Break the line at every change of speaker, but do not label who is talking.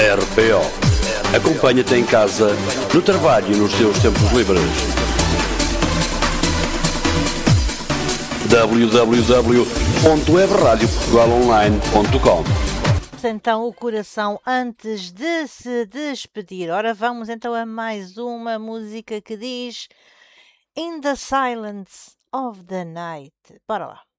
RPO. Acompanha-te em casa, no trabalho e nos teus tempos livres. www.webradioportugalonline.com.
Então o coração antes de se despedir. Ora, vamos então a mais uma música que diz In the Silence of the Night. Bora lá.